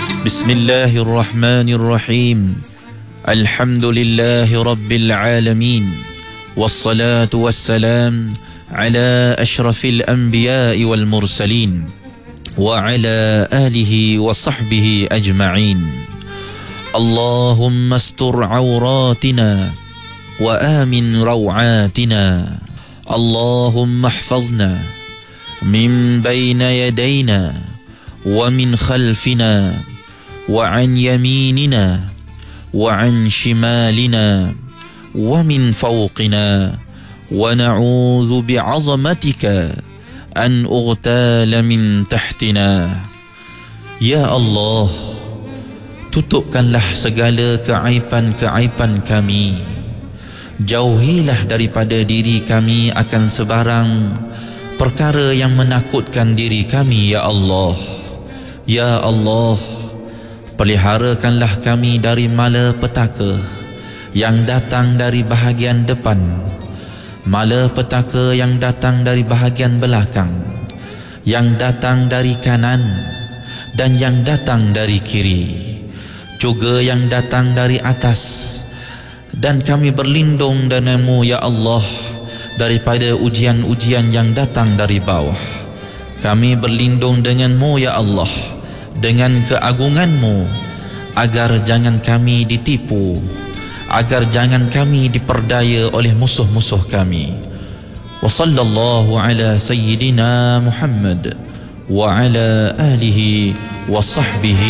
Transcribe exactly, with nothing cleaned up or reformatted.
Bismillahirrahmanirrahim. Alhamdulillahi Rabbil Alamin. Wassalatu wassalam ala ashrafil anbiya'i wal mursalin wa ala alihi wa sahbihi ajma'in. Allahumma astur awratina wa amin rawatina. Allahumma ihfazna min bayna yadayna wa min khalfina wa an yaminina wa an shimalina wa min fawqina wa na'udzu bi'azamatika an ughtala min tahtina. Ya Allah, tutupkanlah segala keaiban-keaiban kami, jauhilah daripada diri kami akan sebarang perkara yang menakutkan diri kami. Ya Allah, Ya Allah, peliharakanlah kami dari malapetaka yang datang dari bahagian depan, malapetaka yang datang dari bahagian belakang, yang datang dari kanan dan yang datang dari kiri, juga yang datang dari atas. Dan kami berlindung denganmu ya Allah daripada ujian-ujian yang datang dari bawah. Kami berlindung denganmu ya Allah, dengan keagunganmu, agar jangan kami ditipu, agar jangan kami diperdaya oleh musuh-musuh kami. Wa sallallahu ala sayyidina Muhammad wa ala alihi wa sahbihi